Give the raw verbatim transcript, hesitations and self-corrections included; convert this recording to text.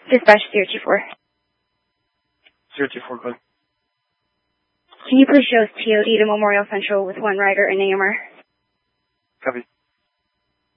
Dispatch zero two four. zero two four, good. Can you please show us T O D to Memorial Central with one rider and A M R? Copy.